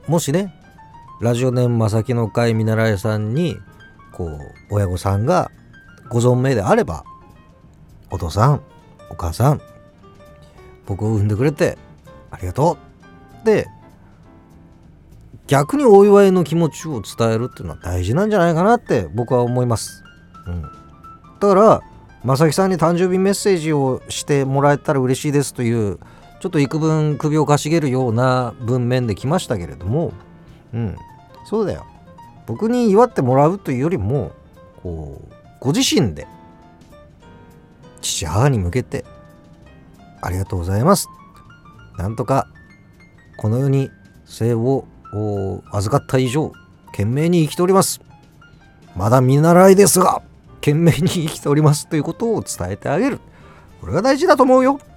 もしねラジオネームまさきの会見習いさんにこう親御さんがご存命であれば、お父さんお母さん僕を産んでくれてありがとうって逆にお祝いの気持ちを伝えるっていうのは大事なんじゃないかなって僕は思います、だからまさきさんに誕生日メッセージをしてもらえたら嬉しいですというちょっと幾分首をかしげるような文面で来ましたけれども、そうだよ、僕に祝ってもらうというよりもこうご自身で父母に向けてありがとうございます、なんとかこの世に生を預かった以上懸命に生きております、まだ見習いですが懸命に生きておりますということを伝えてあげる、これが大事だと思うよ。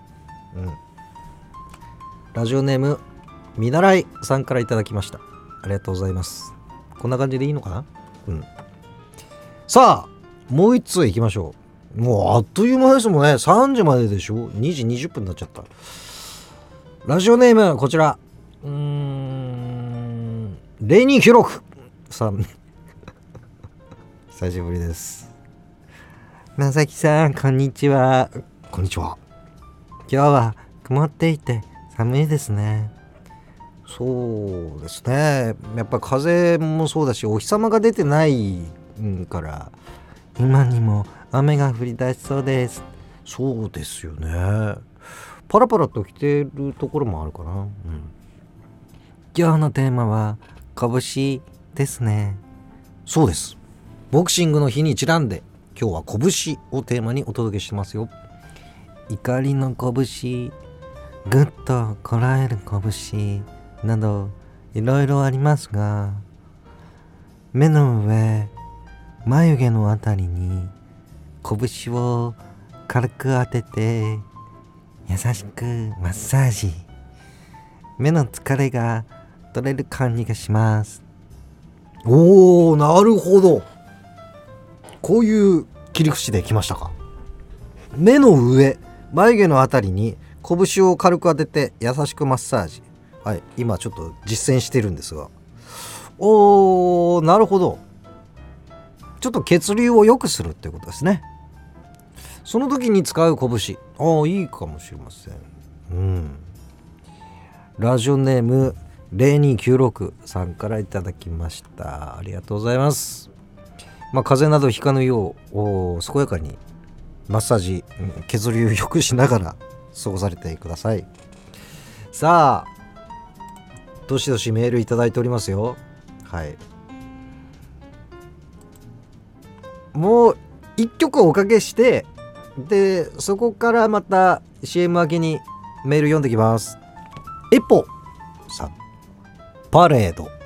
ラジオネーム見習いさんからいただきました。ありがとうございます。こんな感じでいいのかな。さあもう一通いきましょう。もうあっという間ですもんね。3時まででしょ。2時20分になっちゃった。ラジオネームこちらレニーヒロクさん久しぶりです。まさきさんこんにちは。こんにちは。今日は曇っていて寒いですね。そうですね、やっぱ風もそうだしお日様が出てないから今にも雨が降り出しそうです。そうですよね。パラパラと来てるところもあるかな。今日のテーマは拳ですね。そうです、ボクシングの日にちなんで今日は拳をテーマにお届けしてますよ。怒りの拳、ぐっとこらえる拳などいろいろありますが、目の上眉毛のあたりに拳を軽く当てて優しくマッサージ、目の疲れが取れる感じがします。おー、なるほど、こういう切り口できましたか。目の上眉毛のあたりに拳を軽く当てて優しくマッサージ、はい、今ちょっと実践してるんですが、なるほど、ちょっと血流を良くするっていうことですね。その時に使う拳、いいかもしれません。ラジオネーム0296さんからいただきました。ありがとうございます。風邪などひかぬよう健やかにマッサージ、血流良くしながら過ごされてください。さあどしどしメールいただいておりますよ。はい、もう一曲おかけしてでそこからまた CM 明けにメール読んできます。エポさん、パレード。